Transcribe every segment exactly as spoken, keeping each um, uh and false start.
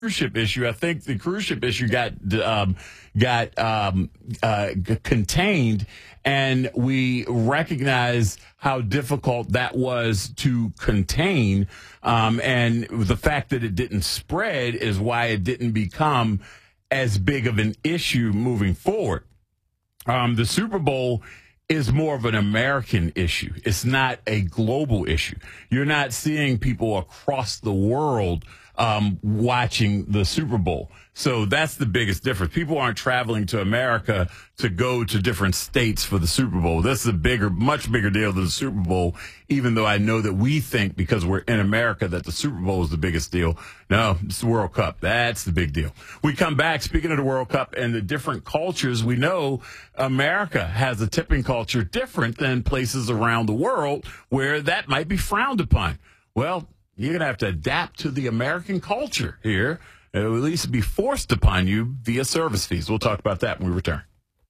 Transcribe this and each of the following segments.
cruise ship issue. I think the cruise ship issue got um, got um, uh, g- contained, and we recognize how difficult that was to contain. Um, and the fact that it didn't spread is why it didn't become as big of an issue moving forward. Um, the Super Bowl is more of an American issue. It's not a global issue. You're not seeing people across the world um, watching the Super Bowl. So that's the biggest difference. People aren't traveling to America to go to different states for the Super Bowl. This is a bigger, much bigger deal than the Super Bowl, even though I know that we think because we're in America that the Super Bowl is the biggest deal. No, it's the World Cup. That's the big deal. We come back, speaking of the World Cup and the different cultures, we know America has a tipping culture different than places around the world where that might be frowned upon. Well, you're going to have to adapt to the American culture here. It will at least be forced upon you via service fees. We'll talk about that when we return.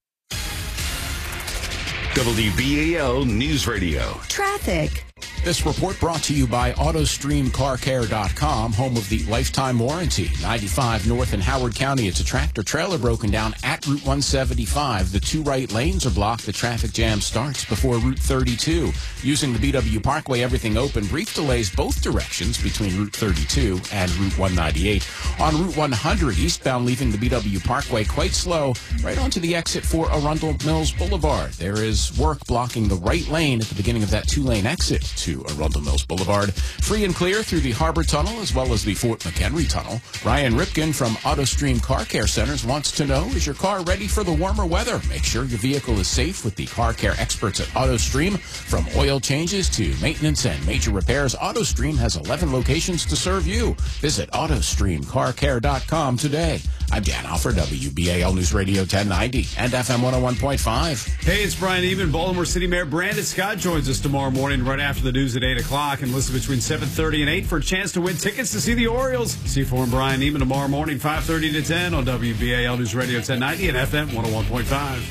W B A L News Radio. Traffic. This report brought to you by auto stream car care dot com, home of the lifetime warranty. ninety-five North in Howard County. It's a tractor trailer broken down at Route one seventy-five. The two right lanes are blocked. The traffic jam starts before Route thirty-two. Using the B W Parkway, everything open. Brief delays both directions between Route thirty-two and Route one ninety-eight. On Route one hundred, eastbound leaving the B W Parkway, quite slow, right onto the exit for Arundel Mills Boulevard. There is work blocking the right lane at the beginning of that two-lane exit to Arundel Mills Boulevard. Free and clear through the Harbor Tunnel as well as the Fort McHenry Tunnel. Ryan Ripken from AutoStream Car Care Centers wants to know, is your car ready for the warmer weather? Make sure your vehicle is safe with the car care experts at AutoStream. From oil changes to maintenance and major repairs, AutoStream has eleven locations to serve you. Visit auto stream car care dot com today. I'm Dan Alford, W B A L News Radio ten ninety and F M one oh one point five. Hey, it's Brian Eban. Baltimore City Mayor Brandon Scott joins us tomorrow morning right after the news at eight o'clock, and listen between seven thirty and eight for a chance to win tickets to see the Orioles. See for Brian Eban tomorrow morning, five thirty to ten on W B A L News Radio ten ninety and F M one oh one point five.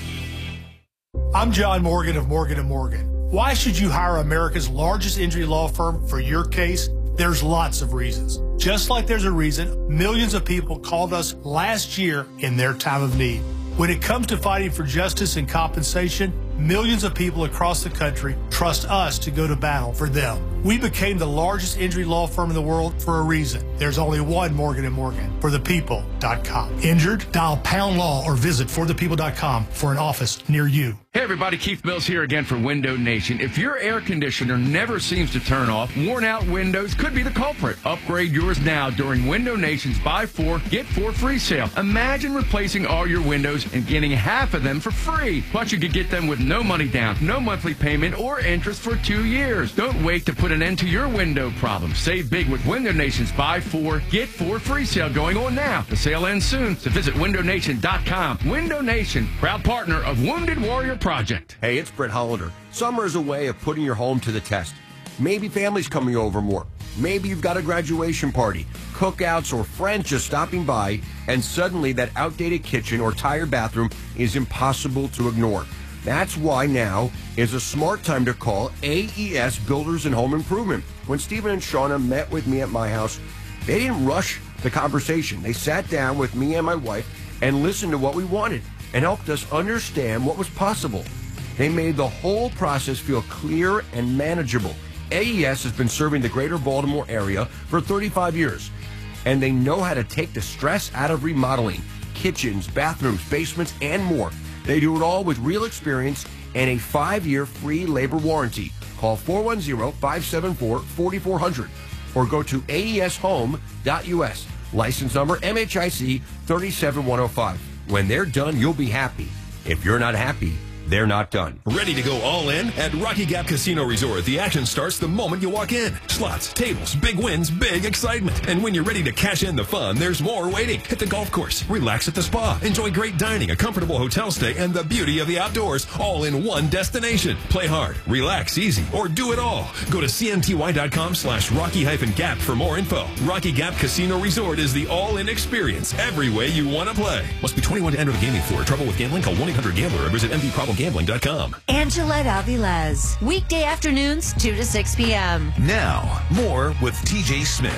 I'm John Morgan of Morgan and Morgan. Why should you hire America's largest injury law firm for your case? There's lots of reasons. Just like there's a reason millions of people called us last year in their time of need. When it comes to fighting for justice and compensation, millions of people across the country trust us to go to battle for them. We became the largest injury law firm in the world for a reason. There's only one Morgan and Morgan, for the people dot com. Injured? Dial pound law or visit for the people dot com for an office near you. Hey everybody, Keith Mills here again for Window Nation. If your air conditioner never seems to turn off, worn out windows could be the culprit. Upgrade yours now during Window Nation's Buy Four, Get Four Free sale. Imagine replacing all your windows and getting half of them for free. Plus you could get them with no money down, no monthly payment, or interest for two years. Don't wait to put an end to your window problem. Save big with Window Nation's Buy Four, Get Four Free sale going on now. The sale ends soon, so visit window nation dot com. Window Nation, proud partner of Wounded Warrior Project. Hey, it's Brett Hollander. Summer is a way of putting your home to the test. Maybe family's coming over more. Maybe you've got a graduation party, cookouts, or friends just stopping by, and suddenly that outdated kitchen or tired bathroom is impossible to ignore. That's why now is a smart time to call A E S Builders and Home Improvement. When Stephen and Shauna met with me at my house, they didn't rush the conversation. They sat down with me and my wife and listened to what we wanted and helped us understand what was possible. They made the whole process feel clear and manageable. A E S has been serving the greater Baltimore area for thirty-five years, and they know how to take the stress out of remodeling kitchens, bathrooms, basements, and more. They do it all with real experience and a five-year free labor warranty. Call four one zero, five seven four, four four zero zero or go to A E S home dot U S. License number M H I C three seven one zero five. When they're done, you'll be happy. If you're not happy, they're not done. Ready to go all in? At Rocky Gap Casino Resort, the action starts the moment you walk in. Slots, tables, big wins, big excitement. And when you're ready to cash in the fun, there's more waiting. Hit the golf course, relax at the spa, enjoy great dining, a comfortable hotel stay, and the beauty of the outdoors, all in one destination. Play hard, relax easy, or do it all. Go to C N T Y dot com slash Rocky hyphen Gap for more info. Rocky Gap Casino Resort is the all-in experience every way you want to play. Must be twenty-one to enter the gaming floor. Trouble with gambling? Call one eight hundred gambler or visit M D problem gambling dot com. Angela Avilés. Weekday afternoons, two to six p.m. Now, more with T J Smith.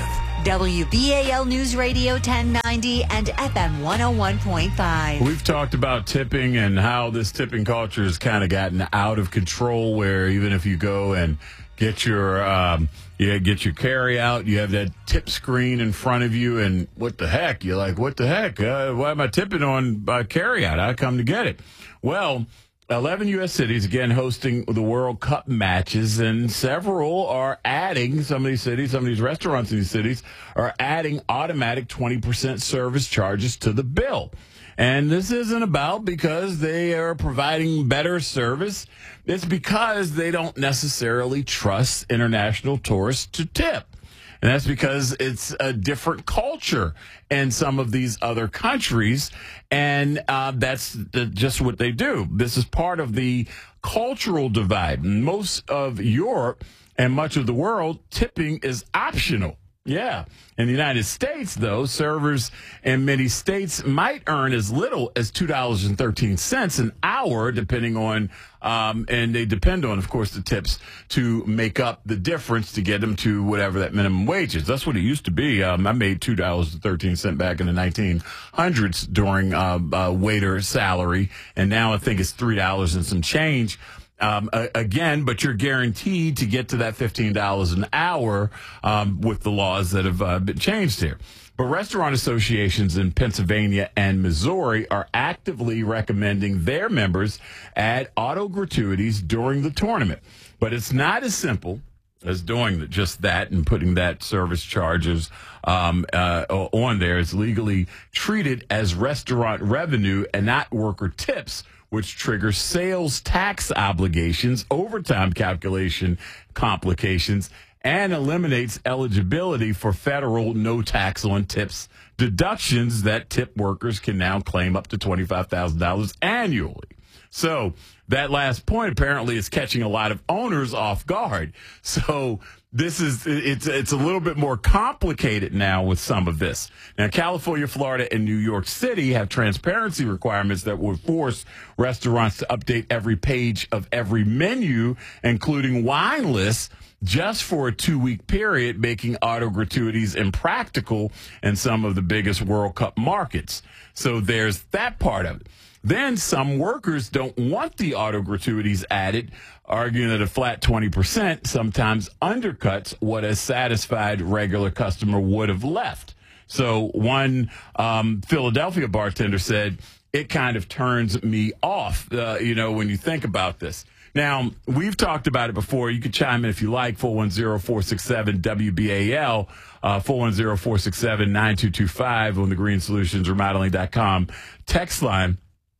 W B A L News Radio ten ninety and F M one oh one point five. We've talked about tipping and how this tipping culture has kind of gotten out of control, where even if you go and get your um, you get your carry out, you have that tip screen in front of you, and what the heck? You're like, what the heck? Uh, why am I tipping on uh, carry out? I come to get it. Well, eleven U S cities, again, hosting the World Cup matches, and several are adding, some of these cities, some of these restaurants in these cities are adding automatic twenty percent service charges to the bill. And this isn't about because they are providing better service. It's because they don't necessarily trust international tourists to tip. And that's because it's a different culture in some of these other countries. And uh, that's the, just what they do. This is part of the cultural divide. In most of Europe and much of the world, tipping is optional. Yeah. In the United States, though, servers in many states might earn as little as two dollars and thirteen cents an hour, depending on, um, and they depend on, of course, the tips to make up the difference to get them to whatever that minimum wage is. That's what it used to be. Um, I made two dollars and thirteen cents back in the nineteen hundreds during uh, uh, waiter salary, and now I think it's three dollars and some change. Um, again, but you're guaranteed to get to that fifteen dollars an hour um, with the laws that have uh, been changed here. But restaurant associations in Pennsylvania and Missouri are actively recommending their members add auto gratuities during the tournament. But it's not as simple as doing just that and putting that service charges um, uh, on there. It's legally treated as restaurant revenue and not worker tips, which triggers sales tax obligations, overtime calculation complications, and eliminates eligibility for federal no tax on tips deductions that tip workers can now claim up to twenty-five thousand dollars annually. So that last point apparently is catching a lot of owners off guard. So this is, it's it's a little bit more complicated now with some of this. Now, California, Florida, and New York City have transparency requirements that would force restaurants to update every page of every menu, including wine lists, just for a two-week period, making auto gratuities impractical in some of the biggest World Cup markets. So there's that part of it. Then some workers don't want the auto gratuities added, arguing that a flat twenty percent sometimes undercuts what a satisfied regular customer would have left. So one um, Philadelphia bartender said, it kind of turns me off, uh, you know, when you think about this. Now, we've talked about it before. You can chime in if you like, four one zero, four six seven, W B A L, uh, four one zero, four six seven, nine two two five on the green solutions remodeling dot com text line.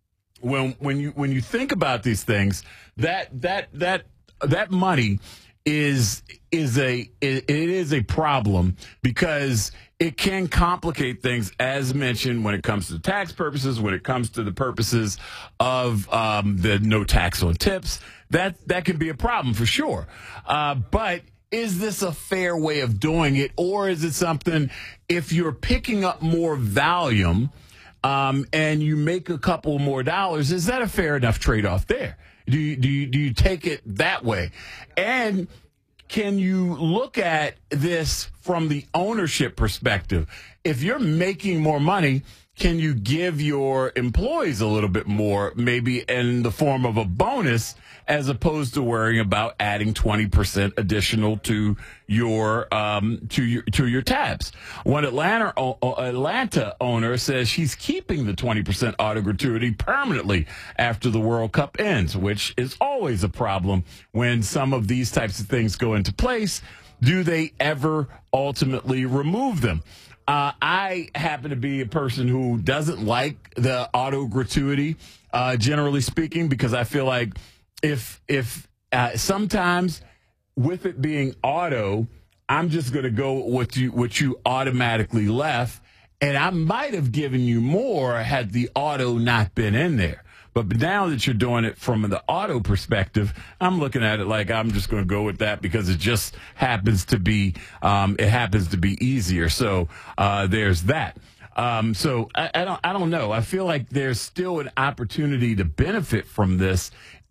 When when you when you think about these things, that that that that money is is a it, it is a problem because it can complicate things, as mentioned, when it comes to tax purposes, when it comes to the purposes of um, the no tax on tips. That that can be a problem for sure. Uh, but is this a fair way of doing it, or is it something, if you're picking up more volume um, and you make a couple more dollars, is that a fair enough trade-off there? Do you, do you, do you take it that way? And can you look at this from the ownership perspective? If you're making more money, can you give your employees a little bit more, maybe in the form of a bonus, as opposed to worrying about adding twenty percent additional to your um, to your to your tabs? One Atlanta Atlanta owner says she's keeping the twenty percent auto gratuity permanently after the World Cup ends, which is always a problem when some of these types of things go into place. Do they ever ultimately remove them? Uh, I happen to be a person who doesn't like the auto gratuity, uh, generally speaking, because I feel like if if uh, sometimes with it being auto, I'm just going to go with you what you automatically left, and I might have given you more had the auto not been in there. But now that you're doing it from the auto perspective, I'm looking at it like I'm just going to go with that because it just happens to be um, it happens to be easier. So uh, there's that. Um, so I, I don't I don't know. I feel like there's still an opportunity to benefit from this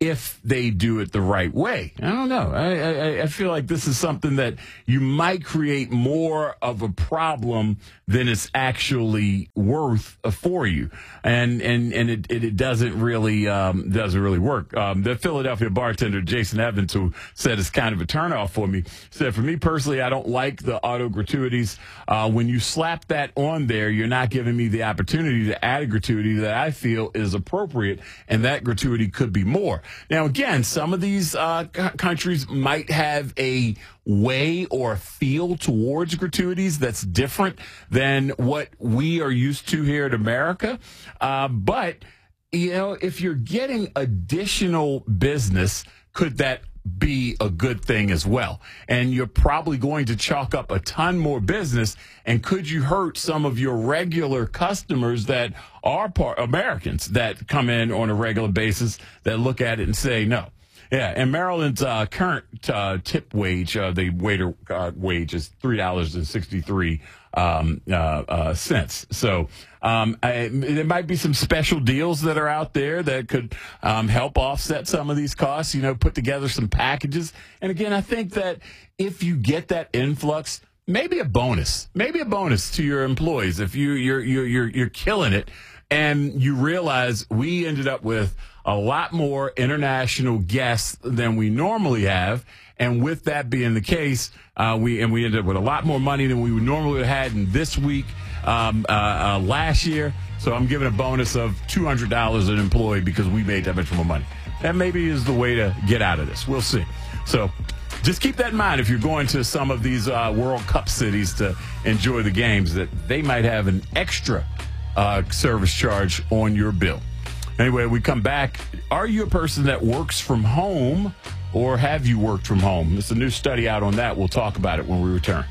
if they do it the right way. I don't know. I, I, I feel like this is something that you might create more of a problem than it's actually worth for you, and and and it it, it doesn't really um, doesn't really work. Um, the Philadelphia bartender Jason Evans, who said it's kind of a turnoff for me, said for me personally, I don't like the auto gratuities. Uh, when you slap that on there, you're not giving me the opportunity to add a gratuity that I feel is appropriate, and that gratuity could be more. Now, again, some of these uh, c- countries might have a way or feel towards gratuities that's different than what we are used to here in America. Uh, but, you know, if you're getting additional business, could that be a good thing as well? And you're probably going to chalk up a ton more business. And could you hurt some of your regular customers that are part Americans that come in on a regular basis that look at it and say no? Yeah, and Maryland's uh, current uh, tip wage, uh, the waiter uh, wage, is three dollars and sixty-three um, uh, uh, cents. So um, I, there might be some special deals that are out there that could um, help offset some of these costs. You know, put together some packages. And again, I think that if you get that influx, maybe a bonus, maybe a bonus to your employees if you you're you're you're, you're killing it, and you realize we ended up with a lot more international guests than we normally have. And with that being the case, uh, we and we ended up with a lot more money than we would normally have had in this week um, uh, uh, last year. So I'm giving a bonus of two hundred dollars an employee because we made that much more money. That maybe is the way to get out of this. We'll see. So just keep that in mind if you're going to some of these uh, World Cup cities to enjoy the games, that they might have an extra uh, service charge on your bill. Anyway, we come back. Are you a person that works from home, or have you worked from home? There's a new study out on that. We'll talk about it when we return.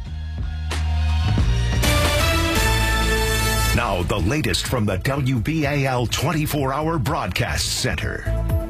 Now, the latest from the W B A L twenty-four hour Broadcast Center.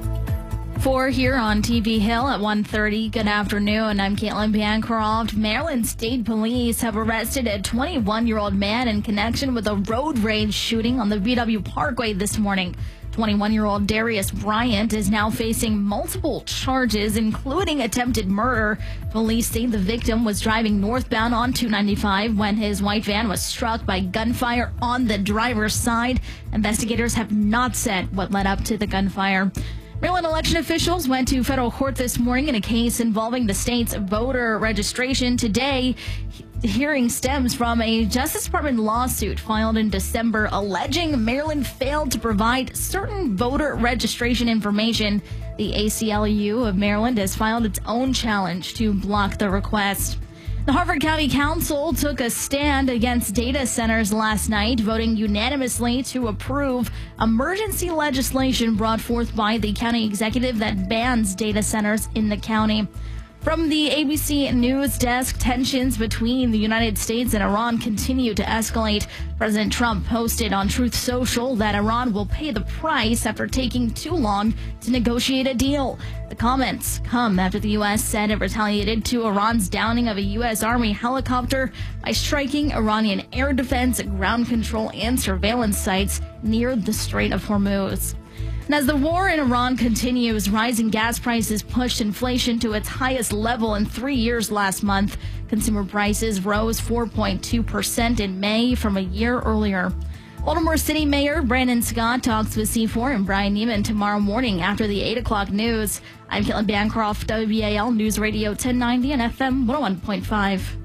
Four here on T V Hill at one thirty. Good afternoon. I'm Caitlin Bancroft. Maryland State Police have arrested a twenty-one-year-old man in connection with a road rage shooting on the V W Parkway this morning. twenty-one-year-old Darius Bryant is now facing multiple charges, including attempted murder. Police say the victim was driving northbound on two ninety-five when his white van was struck by gunfire on the driver's side. Investigators have not said what led up to the gunfire. Maryland election officials went to federal court this morning in a case involving the state's voter registration. Today, the hearing stems from a Justice Department lawsuit filed in December alleging Maryland failed to provide certain voter registration information. The A C L U of Maryland has filed its own challenge to block the request. The Harford County Council took a stand against data centers last night, voting unanimously to approve emergency legislation brought forth by the county executive that bans data centers in the county. From the A B C News desk, tensions between the United States and Iran continue to escalate. President Trump posted on Truth Social that Iran will pay the price after taking too long to negotiate a deal. The comments come after the U S said it retaliated to Iran's downing of a U S Army helicopter by striking Iranian air defense, ground control, and surveillance sites near the Strait of Hormuz. And as the war in Iran continues, rising gas prices pushed inflation to its highest level in three years last month. Consumer prices rose four point two percent in May from a year earlier. Baltimore City Mayor Brandon Scott talks with C four and Brian Neiman tomorrow morning after the eight o'clock news. I'm Caitlin Bancroft, W B A L News Radio ten ninety and F M one oh one point five.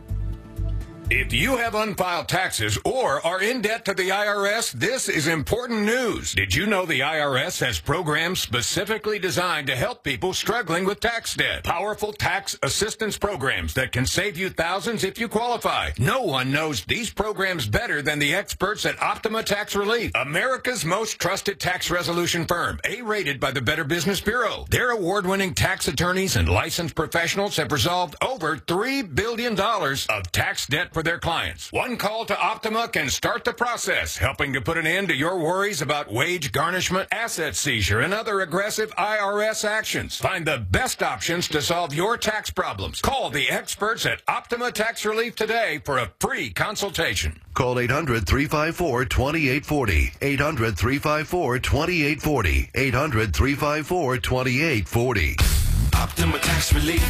If you have unfiled taxes or are in debt to the I R S, this is important news. Did you know the I R S has programs specifically designed to help people struggling with tax debt? Powerful tax assistance programs that can save you thousands if you qualify. No one knows these programs better than the experts at Optima Tax Relief, America's most trusted tax resolution firm, A-rated by the Better Business Bureau. Their award-winning tax attorneys and licensed professionals have resolved over three billion dollars of tax debt for their clients. One call to Optima can start the process, helping to put an end to your worries about wage garnishment, asset seizure, and other aggressive I R S actions. Find the best options to solve your tax problems. Call the experts at Optima Tax Relief today for a free consultation. Call eight hundred, three five four, two eight four zero. eight hundred, three five four, two eight four zero. eight hundred, three five four, two eight four zero. Optima Tax Relief.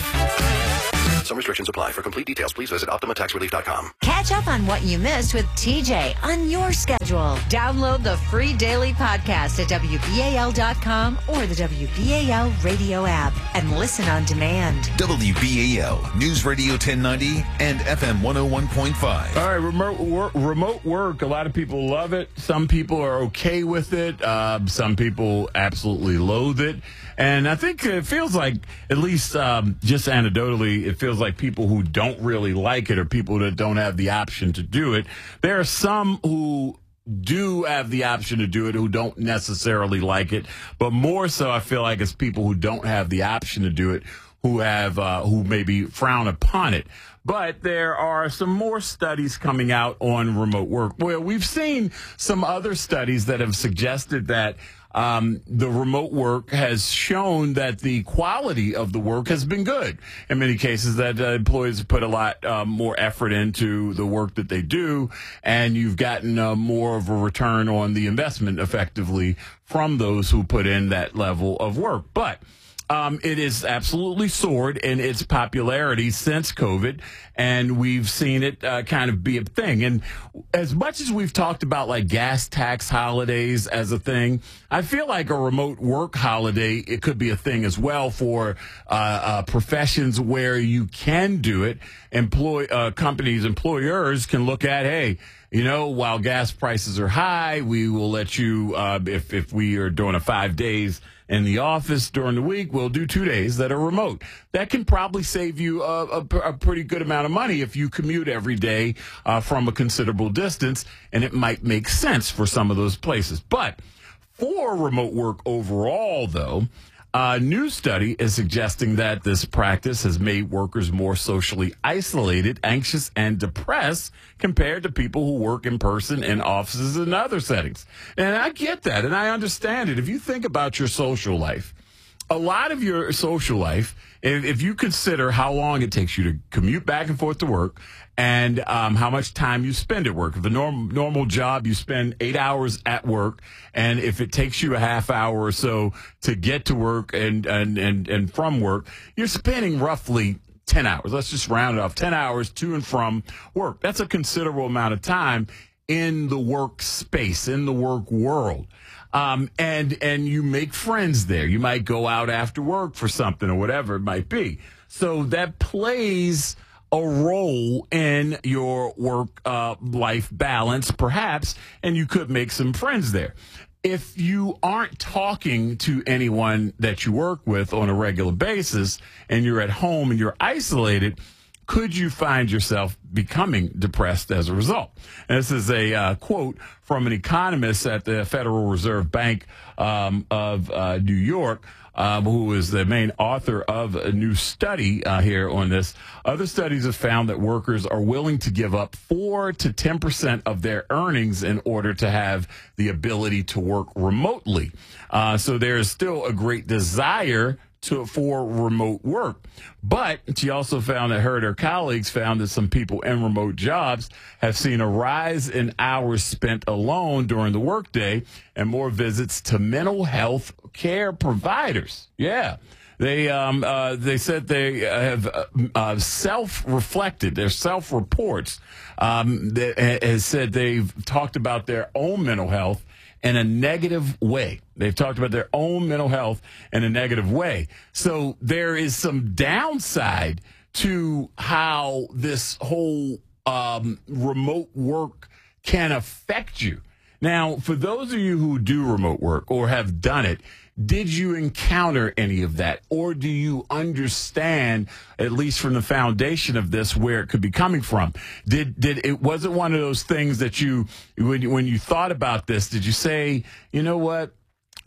Some restrictions apply. For complete details, please visit optima tax relief dot com. Catch up on what you missed with T J on your schedule. Download the free daily podcast at W B A L dot com or the W B A L radio app and listen on demand. W B A L News Radio ten ninety and F M one oh one point five. All right, remote work, remote work. A lot of people love it. Some people are okay with it. Uh, some people absolutely loathe it. And I think it feels like, at least um, just anecdotally, it feels like people who don't really like it or people that don't have the option to do it. There are some who do have the option to do it who don't necessarily like it. But more so, I feel like it's people who don't have the option to do it who have uh, who maybe frown upon it. But there are some more studies coming out on remote work. Well, we've seen some other studies that have suggested that Um, the remote work has shown that the quality of the work has been good. In many cases, that uh, employees put a lot uh, more effort into the work that they do, and you've gotten uh, more of a return on the investment effectively from those who put in that level of work. But Um, it is absolutely soared in its popularity since COVID, and we've seen it uh, kind of be a thing. And as much as we've talked about like gas tax holidays as a thing, I feel like a remote work holiday, it could be a thing as well for uh, uh, professions where you can do it. Employ uh, companies, employers can look at, hey, you know, while gas prices are high, we will let you, uh, if, if we are doing a five days in the office during the week, we'll do two days that are remote. That can probably save you a, a, a pretty good amount of money if you commute every day uh, from a considerable distance, and it might make sense for some of those places. But for remote work overall, though, a new study is suggesting that this practice has made workers more socially isolated, anxious, and depressed compared to people who work in person in offices and other settings. And I get that, and I understand it. If you think about your social life, a lot of your social life, if, if you consider how long it takes you to commute back and forth to work and um, how much time you spend at work. If a norm, normal job, you spend eight hours at work, and if it takes you a half hour or so to get to work and, and, and, and from work, you're spending roughly ten hours. Let's just round it off. ten hours to and from work. That's a considerable amount of time in the workspace, in the work world. Um, and, and you make friends there. You might go out after work for something or whatever it might be. So that plays a role in your work uh, life balance, perhaps, and you could make some friends there. If you aren't talking to anyone that you work with on a regular basis and you're at home and you're isolated, could you find yourself becoming depressed as a result? And this is a uh, quote from an economist at the Federal Reserve Bank um, of uh, New York, um, who is the main author of a new study uh, here on this. Other studies have found that workers are willing to give up four to ten percent of their earnings in order to have the ability to work remotely. Uh, so there is still a great desire to for remote work. But she also found that her and her colleagues found that some people in remote jobs have seen a rise in hours spent alone during the workday and more visits to mental health care providers. Yeah. They um, uh, they said they have uh, uh, self-reflected, their self-reports um, that has said they've talked about their own mental health in a negative way. They've talked about their own mental health in a negative way. So there is some downside to how this whole um, remote work can affect you. Now, for those of you who do remote work or have done it, did you encounter any of that? Or do you understand, at least from the foundation of this, where it could be coming from? Did did it was it one of those things that you, when you, when you thought about this, did you say, you know what?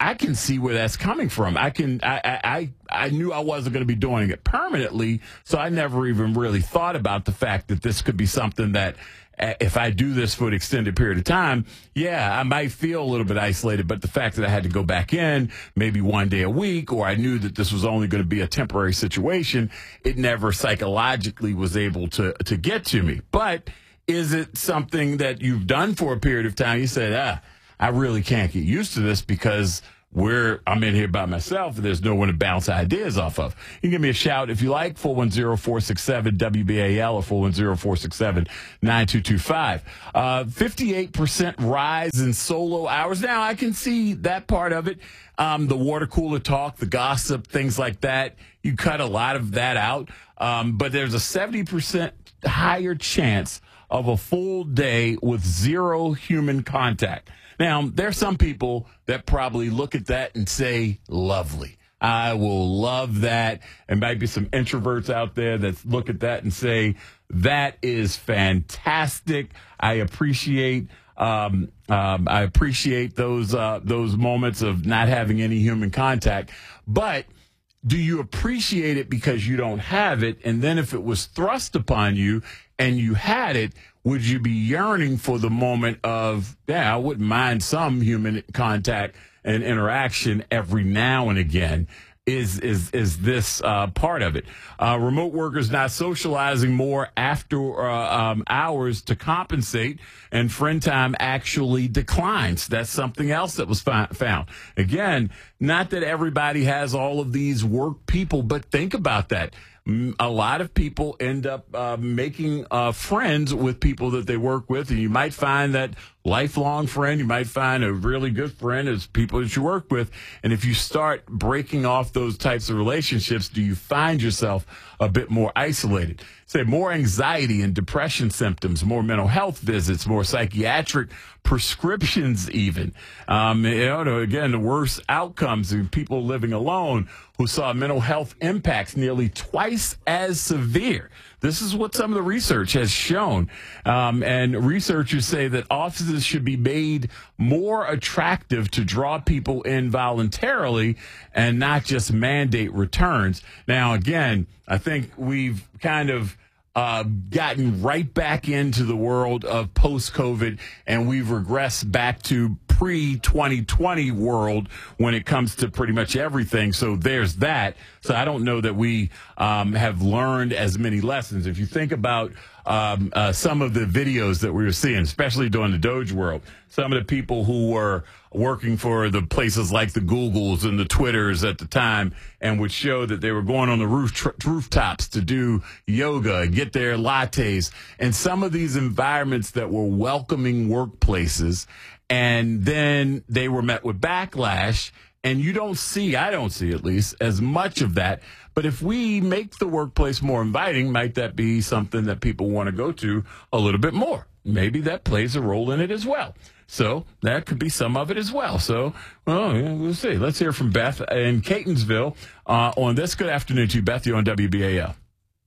I can see where that's coming from. I can, I, I, I knew I wasn't going to be doing it permanently, so I never even really thought about the fact that this could be something that, uh, if I do this for an extended period of time, yeah, I might feel a little bit isolated. But the fact that I had to go back in maybe one day a week, or I knew that this was only going to be a temporary situation, it never psychologically was able to to get to me. But is it something that you've done for a period of time? You said, ah, I really can't get used to this because we're I'm in here by myself and there's no one to bounce ideas off of. You can give me a shout if you like, four one zero, four six seven, W B A L or four one zero, four six seven, nine two two five. Uh, fifty-eight percent rise in solo hours. Now, I can see that part of it. Um, the water cooler talk, the gossip, things like that. You cut a lot of that out. Um, but there's a seventy percent higher chance of a full day with zero human contact. Now, there's some people that probably look at that and say, lovely. I will love that. And might be some introverts out there that look at that and say, that is fantastic. I appreciate um, um, I appreciate those uh, those moments of not having any human contact. But do you appreciate it because you don't have it? And then if it was thrust upon you and you had it, would you be yearning for the moment of, yeah, I wouldn't mind some human contact and interaction every now and again? Is is is this uh, part of it? Uh, remote workers not socializing more after uh, um, hours to compensate, and friend time actually declines. That's something else that was fi- found. Again, not that everybody has all of these work people, but think about that. A lot of people end up uh, making uh, friends with people that they work with, and you might find that lifelong friend, you might find a really good friend as people that you work with. And if you start breaking off those types of relationships, do you find yourself a bit more isolated? Say more anxiety and depression symptoms, more mental health visits, more psychiatric prescriptions even. Um, you know, again, the worst outcomes of people living alone who saw mental health impacts nearly twice as severe. This is what some of the research has shown. Um, and researchers say that offices should be made more attractive to draw people in voluntarily and not just mandate returns. Now, again, I think we've kind of uh, gotten right back into the world of post-COVID, and we've regressed back to pre twenty twenty world when it comes to pretty much everything. So there's that. So I don't know that we um, have learned as many lessons. If you think about um, uh, some of the videos that we were seeing, especially during the Doge world, some of the people who were working for the places like the Googles and the Twitters at the time and would show that they were going on the roof tr- rooftops to do yoga, get their lattes, and some of these environments that were welcoming workplaces. And then they were met with backlash, and you don't see, I don't see at least, as much of that. But if we make the workplace more inviting, might that be something that people want to go to a little bit more? Maybe that plays a role in it as well. So that could be some of it as well. So, well, yeah, we'll see. Let's hear from Beth in Catonsville uh, on this. Good afternoon to you, Beth. You're on W B A L.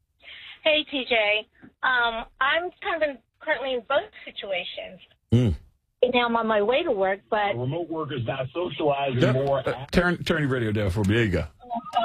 Hey, T J. Um, I'm kind of in, currently in both situations. Mm. Now I'm on my way to work, but remote workers not socializing yeah. more. Uh, turn, turn your radio down for me. There you go.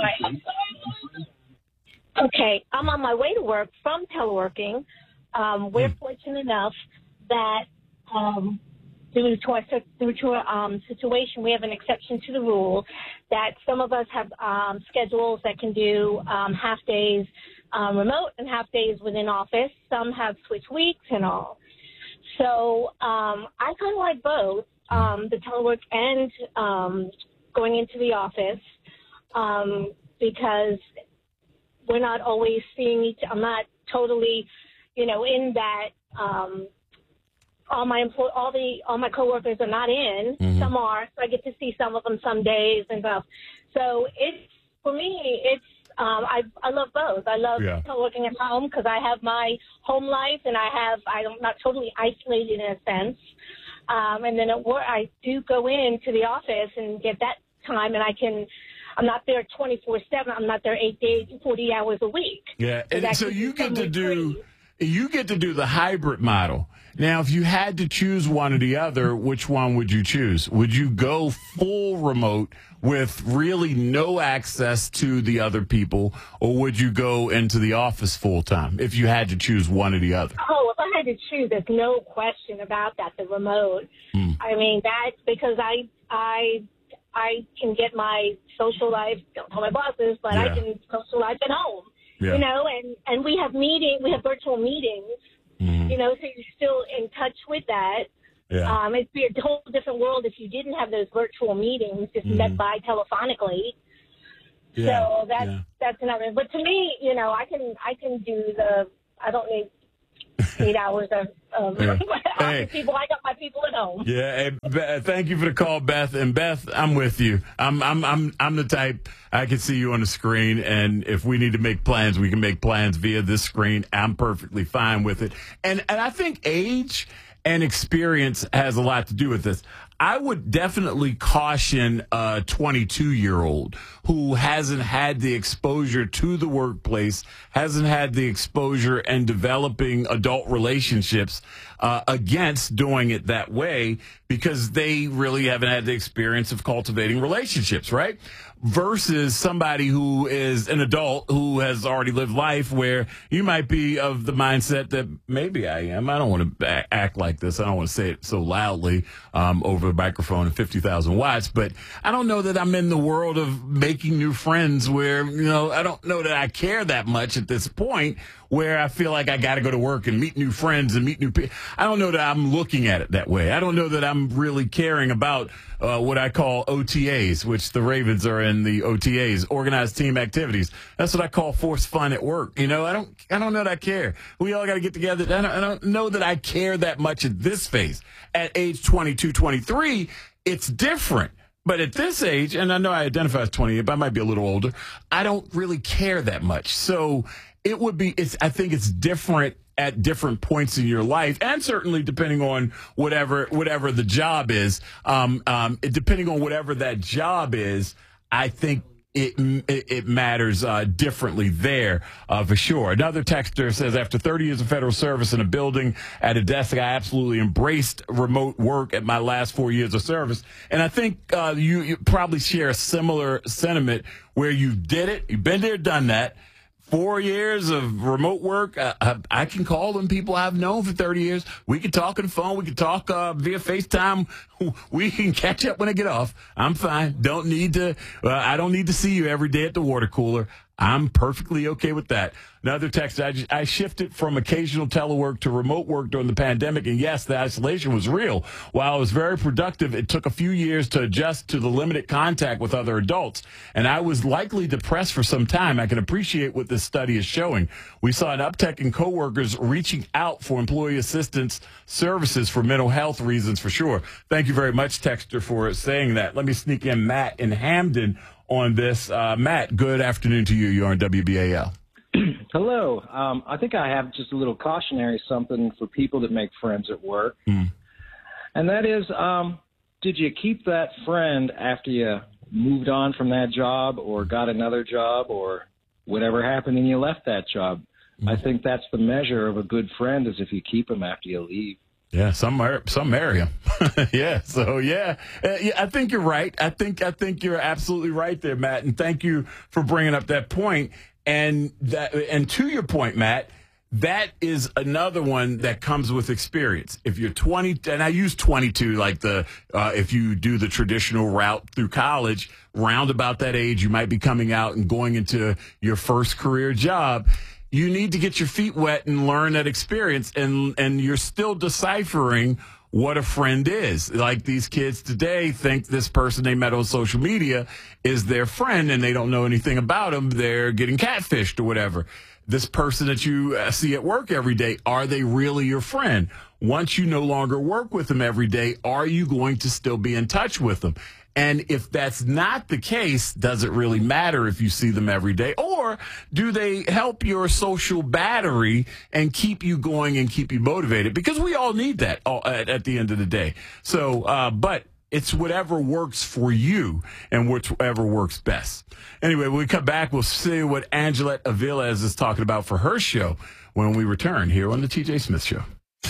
Okay, I'm on my way to work from teleworking. Um, we're mm. fortunate enough that um, due to our due to our um, situation, we have an exception to the rule that some of us have um, schedules that can do um, half days um, remote and half days within office. Some have switch weeks and all. So um, I kind of like both, um, the telework and um, going into the office um, because we're not always seeing each. I'm not totally, you know, in that. Um, all my employ- all the all my coworkers are not in. Mm-hmm. Some are, so I get to see some of them some days and stuff. So it's for me, it's. Um, I I love both. I love yeah. working at home because I have my home life and I have I'm not totally isolated in a sense. Um, and then at work, I do go into the office and get that time, and I can. I'm not there twenty-four seven. I'm not there eight days, forty hours a week. Yeah, and so, so you get to do. Free. You get to do the hybrid model. Now, if you had to choose one or the other, which one would you choose? Would you go full remote with really no access to the other people, or would you go into the office full time if you had to choose one or the other? Oh, if I had to choose, there's no question about that, the remote. Mm. I mean, that's because I, I, I can get my social life, don't tell my bosses, but yeah. I can social life at home, yeah. you know, and, and we have meeting, we have virtual meetings. Mm-hmm. You know, so you're still in touch with that. Yeah. Um, it'd be a whole different world if you didn't have those virtual meetings, just mm-hmm. met by telephonically. Yeah. So that's yeah. that's another. But to me, you know, I can I can do the. I don't need eight hours of, of yeah. hey. people. I got my people at home. Yeah. Hey, Beth, thank you for the call, Beth. And Beth, I'm with you. I'm I'm I'm I'm the type. I can see you on the screen, and if we need to make plans, we can make plans via this screen. I'm perfectly fine with it. And and I think age and experience has a lot to do with this. I would definitely caution a twenty-two-year-old who hasn't had the exposure to the workplace, hasn't had the exposure and developing adult relationships uh, against doing it that way, because they really haven't had the experience of cultivating relationships, right? Versus somebody who is an adult who has already lived life, where you might be of the mindset that maybe I am. I don't want to act like this. I don't want to say it so loudly um, over a microphone at fifty thousand watts, but I don't know that I'm in the world of making new friends where, you know, I don't know that I care that much at this point, where I feel like I got to go to work and meet new friends and meet new people. I don't know that I'm looking at it that way. I don't know that I'm really caring about uh, what I call O T As, which the Ravens are in the O T As, organized team activities. That's what I call forced fun at work. You know, I don't, I don't know that I care. We all got to get together. I don't, I don't know that I care that much at this phase. At age twenty-two, twenty-three, it's different. But at this age, and I know I identify as twenty-eight, but I might be a little older, I don't really care that much. So it would be, it's, I think it's different at different points in your life, and certainly depending on whatever whatever the job is. Um, um, it, depending on whatever that job is, I think it it, it matters uh, differently there uh, for sure. Another texter says, after thirty years of federal service in a building at a desk, I absolutely embraced remote work at my last four years of service. And I think uh, you, you probably share a similar sentiment where you did it, you've been there, done that. Four years of remote work. Uh, I, I can call them people I've known for thirty years. We can talk on the phone. We can talk uh, via FaceTime. We can catch up when I get off. I'm fine. Don't need to. Uh, I don't need to see you every day at the water cooler. I'm perfectly okay with that. Another text, I, I shifted from occasional telework to remote work during the pandemic, and yes, the isolation was real. While it was very productive, it took a few years to adjust to the limited contact with other adults, and I was likely depressed for some time. I can appreciate what this study is showing. We saw an uptick in coworkers reaching out for employee assistance services for mental health reasons, for sure. Thank you very much, texter, for saying that. Let me sneak in Matt in Hamden on this. Uh, Matt, good afternoon to you. You're on W B A L. Hello. Um, I think I have just a little cautionary something for people that make friends at work. Mm. And that is, um, did you keep that friend after you moved on from that job or got another job or whatever happened and you left that job? Mm. I think that's the measure of a good friend, is if you keep them after you leave. Yeah, some mar- some marry him. yeah, so yeah. Uh, yeah, I think you're right. I think I think you're absolutely right there, Matt. And thank you for bringing up that point. And that, and to your point, Matt, that is another one that comes with experience. If you're twenty, and I use twenty-two like the uh, if you do the traditional route through college, round about that age, you might be coming out and going into your first career job. You need to get your feet wet and learn that experience, and and you're still deciphering what a friend is. Like these kids today think this person they met on social media is their friend, and they don't know anything about them. They're getting catfished or whatever. This person that you see at work every day, are they really your friend? Once you no longer work with them every day, are you going to still be in touch with them? And if that's not the case, does it really matter if you see them every day? Or do they help your social battery and keep you going and keep you motivated? Because we all need that at, at the end of the day. So, uh, but it's whatever works for you and whichever works best. Anyway, when we come back, we'll see what Angelette Aviles is talking about for her show when we return here on the T J Smith Show.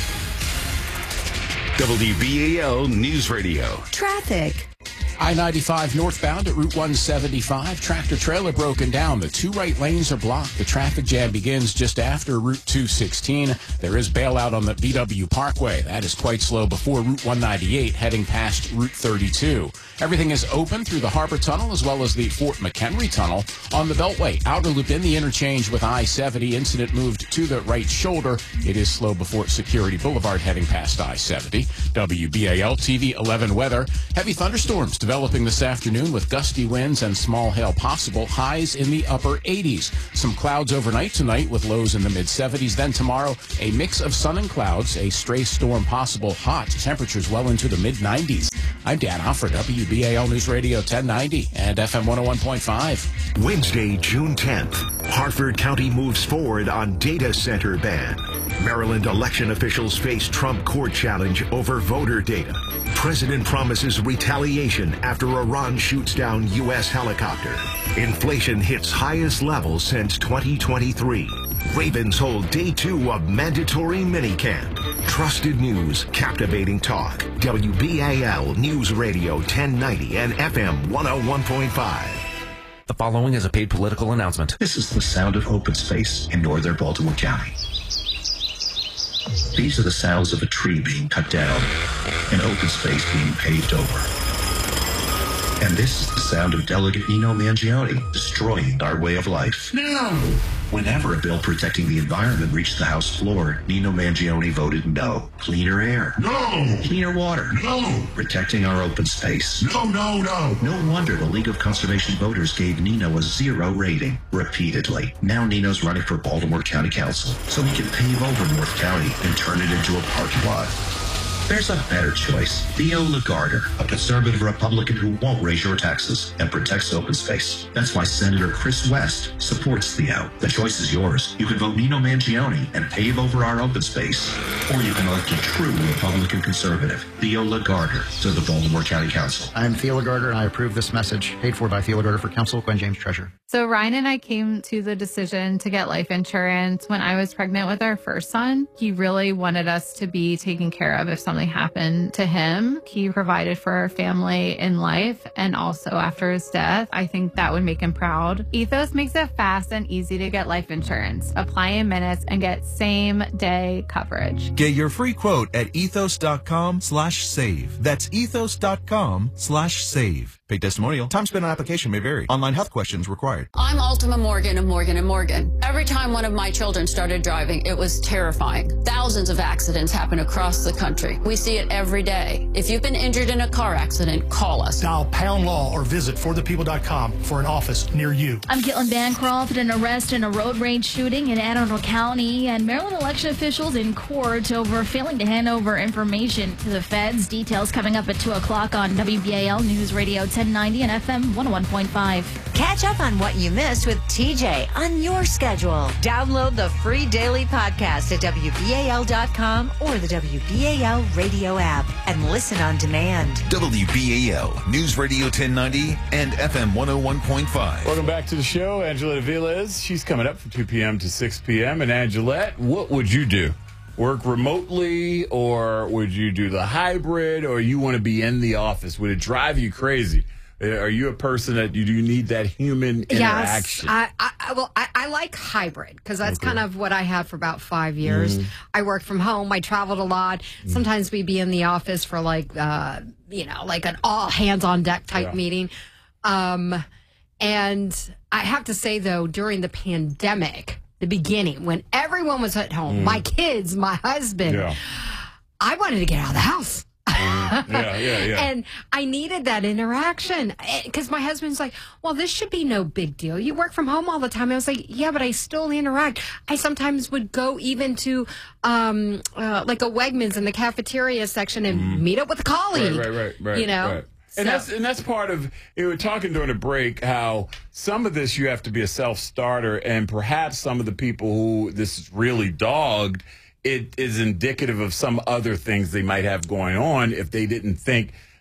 W B A L News Radio. Traffic. I ninety-five northbound at Route one seventy-five. Tractor trailer broken down. The two right lanes are blocked. The traffic jam begins just after Route two sixteen. There is bailout on the B W Parkway. That is quite slow before Route one ninety-eight heading past Route thirty-two. Everything is open through the Harbor Tunnel as well as the Fort McHenry Tunnel. On the Beltway, outer loop in the interchange with I seventy. Incident moved to the right shoulder. It is slow before Security Boulevard heading past I seventy. W B A L T V eleven weather. Heavy thunderstorms developing this afternoon with gusty winds and small hail possible. Highs in the upper eighties. Some clouds overnight tonight with lows in the mid seventies. Then tomorrow, a mix of sun and clouds. A stray storm possible. Hot temperatures well into the mid nineties. I'm Dan Hoffer, W B A L News Radio ten ninety and F M one oh one point five. Wednesday, June tenth, Hartford County moves forward on data center ban. Maryland election officials face Trump court challenge over voter data. President promises retaliation after Iran shoots down U S helicopter. Inflation hits highest level since twenty twenty-three. Ravens hold day two of mandatory minicamp. Trusted news, captivating talk. W B A L News Radio ten ninety and F M one oh one point five. The following is a paid political announcement. This is the sound of open space in northern Baltimore County. These are the sounds of a tree being cut down, an open space being paved over. And this is the sound of Delegate Nino Mangione destroying our way of life. No! Whenever a bill protecting the environment reached the House floor, Nino Mangione voted no. Cleaner air. No! Cleaner water. No! Protecting our open space. No, no, no! No wonder the League of Conservation Voters gave Nino a zero rating, repeatedly. Now Nino's running for Baltimore County Council, so he can pave over North County and turn it into a parking lot. There's a better choice. Theo Lagarder, a conservative Republican who won't raise your taxes and protects open space. That's why Senator Chris West supports Theo. The choice is yours. You can vote Nino Mangione and pave over our open space. Or you can elect a true Republican conservative, Theo Lagarder, to the Baltimore County Council. I'm Theo Lagarder, and I approve this message. Paid for by Theo Lagarder for Council, Gwen James, Treasurer. So Ryan and I came to the decision to get life insurance when I was pregnant with our first son. He really wanted us to be taken care of if something happened to him. He provided for our family in life and also after his death. I think that would make him proud. Ethos makes it fast and easy to get life insurance. Apply in minutes and get same day coverage. Get your free quote at ethos.com slash save. That's ethos.com slash save. Paid testimonial. Time spent on application may vary. Online health questions required. I'm Ultima Morgan of Morgan and Morgan. Every time one of my children started driving, it was terrifying. Thousands of accidents happen across the country. We see it every day. If you've been injured in a car accident, call us. Dial pound law or visit for the people dot com for an office near you. I'm Caitlin Bancroft. An arrest in a road rage shooting in Anne Arundel County, and Maryland election officials in court over failing to hand over information to the feds. Details coming up at two o'clock on W B A L News Radio ten ninety and F M one oh one point five. Catch up on what you missed with T J on your schedule. Download the free daily podcast at W B A L dot com or the W B A L radio app and listen on demand. W B A L News Radio ten ninety and F M one oh one point five. Welcome back to the show. Angela Villas. She's coming up from two p.m. to six p.m. And Angelette, what would you do? Work remotely, or would you do the hybrid, or you want to be in the office? Would it drive you crazy? Are you a person that you do need that human interaction? Yes, I, I, well, I, I like hybrid because that's okay. kind of what I had for about five years. Mm. I worked from home. I traveled a lot. Mm. Sometimes we'd be in the office for like, uh, you know, like an all hands on deck type yeah. meeting. Um, and I have to say, though, during the pandemic, the beginning, when everyone was at home, mm. my kids, my husband, yeah. I wanted to get out of the house. yeah, yeah, yeah. And I needed that interaction because my husband's like, well, this should be no big deal. You work from home all the time. I was like, yeah, but I still interact. I sometimes would go even to um, uh, like a Wegmans in the cafeteria section and mm. meet up with a colleague. Right, right, right. right you know? Right. And so. that's and that's part of, you were talking during the break how some of this you have to be a self-starter, and perhaps some of the people who this is really dogged, it is indicative of some other things they might have going on if they didn't think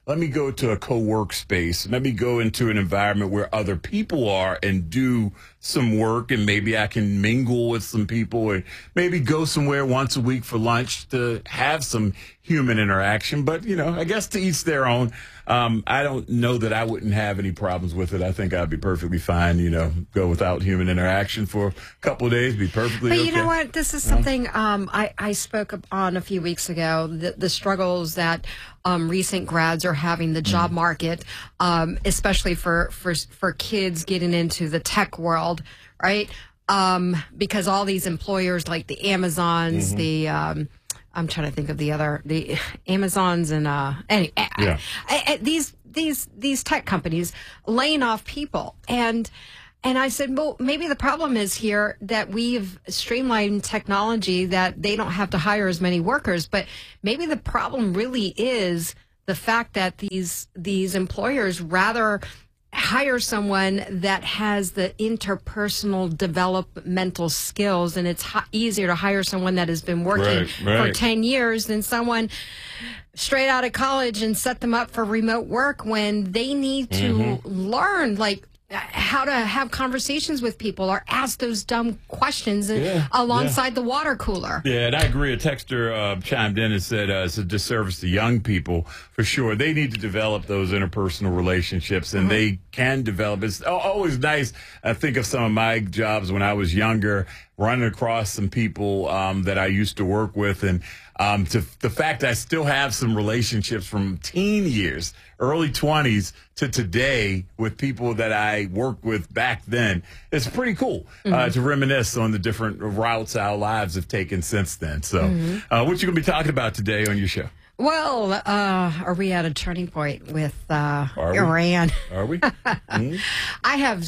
let me go to a co-work space. Let me go into an environment where other people are and do some work, and maybe I can mingle with some people, and maybe go somewhere once a week for lunch to have some human interaction. But, you know, I guess to each their own. Um, I don't know that I wouldn't have any problems with it. I think I'd be perfectly fine, you know, go without human interaction for a couple of days, be perfectly But okay. you know what? This is something um, I, I spoke on a few weeks ago, the, the struggles that um, recent grads are having, the job market, um, especially for, for, for kids getting into the tech world, right? Um, because all these employers like the Amazons, mm-hmm. the... Um, I'm trying to think of the other, the Amazons and uh, any, yeah. uh, uh, these these these tech companies laying off people, and and I said, well, maybe the problem is here that we've streamlined technology that they don't have to hire as many workers, but maybe the problem really is the fact that these these employers rather hire someone that has the interpersonal developmental skills, and it's h- easier to hire someone that has been working right, right. for ten years than someone straight out of college and set them up for remote work when they need to Mm-hmm. learn like how to have conversations with people or ask those dumb questions Yeah, alongside the water cooler. Yeah, and I agree. A texter uh, chimed in and said uh, it's a disservice to young people, for sure. They need to develop those interpersonal relationships, and mm-hmm. they can develop. It's always nice. I think of some of my jobs when I was younger, running across some people um, that I used to work with, and um, to the fact I still have some relationships from teen years, early twenties to today with people that I worked with back then. It's pretty cool mm-hmm. uh, to reminisce on the different routes our lives have taken since then. So mm-hmm. uh, what you going to be talking about today on your show? Well, uh, are we at a turning point with uh, are Iran? We? Are we? Mm-hmm. I have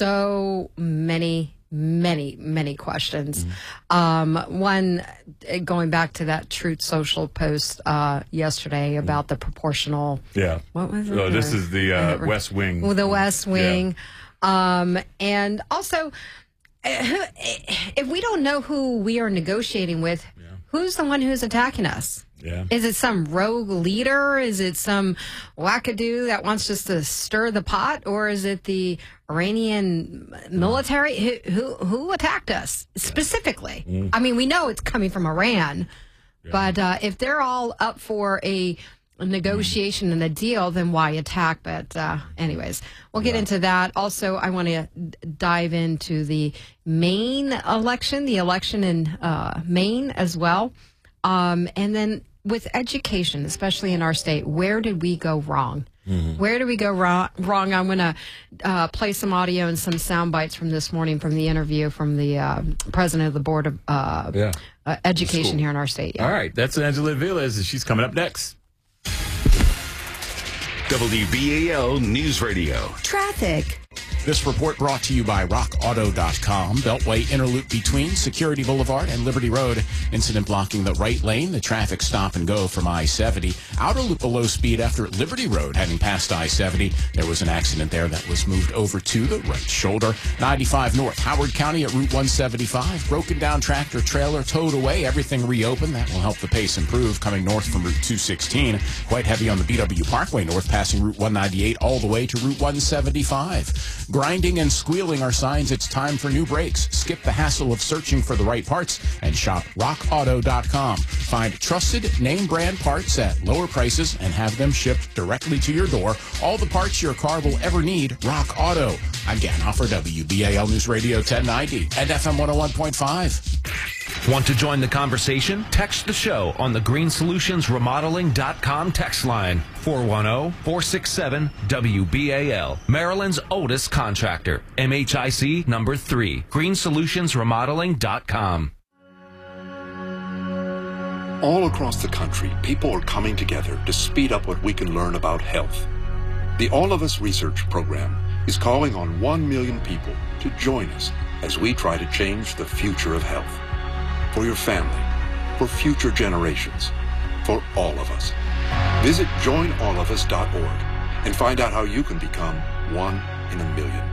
so many Many, many questions. Mm-hmm. Um, one, going back to that Truth Social post uh, yesterday about the proportional. Yeah. What was it? Oh, this is the uh, West Wing. Well, the West Wing. Yeah. Um, and also, if we don't know who we are negotiating with, yeah. who's the one who's attacking us? Yeah. Is it some rogue leader? Is it some wackadoo that wants just to stir the pot? Or is it the Iranian military? Who who, who attacked us specifically? Mm. I mean, we know it's coming from Iran, yeah. but uh, if they're all up for a, a negotiation mm. and a deal, then why attack? But uh, anyways, we'll get yeah. into that. Also, I want to dive into the Maine election, the election in uh, Maine as well. Um, and then with education, especially in our state, where did we go wrong? Mm-hmm. Where did we go wrong? wrong? I'm going to uh, play some audio and some sound bites from this morning from the interview from the uh, president of the Board of uh, yeah. uh, Education cool. here in our state. Yeah. All right. That's Angela Villas, and she's coming up next. W B A L News Radio. Traffic. This report brought to you by rock auto dot com. Beltway interloop between Security Boulevard and Liberty Road. Incident blocking the right lane. The traffic stop and go from I seventy. Outer loop below speed after Liberty Road heading past I seventy. There was an accident there that was moved over to the right shoulder. ninety-five North, Howard County at Route one seventy-five. Broken down tractor trailer towed away. Everything reopened. That will help the pace improve. Coming north from Route two sixteen. Quite heavy on the B W Parkway north, passing Route one ninety-eight all the way to Route one seventy-five. Grinding and squealing are signs it's time for new brakes. Skip the hassle of searching for the right parts and shop rock auto dot com. Find trusted name brand parts at lower prices and have them shipped directly to your door. All the parts your car will ever need, Rock Auto. I'm Dan Hoffer, W B A L News Radio ten ninety and F M one oh one point five. Want to join the conversation? Text the show on the green solutions remodeling dot com text line four one zero, four six seven, W B A L. Maryland's oldest contractor. M H I C number three. green solutions remodeling dot com. All across the country, people are coming together to speed up what we can learn about health. The All of Us Research Program is calling on one million people to join us as we try to change the future of health. For your family, for future generations, for all of us. Visit join all of us dot org and find out how you can become one in a million.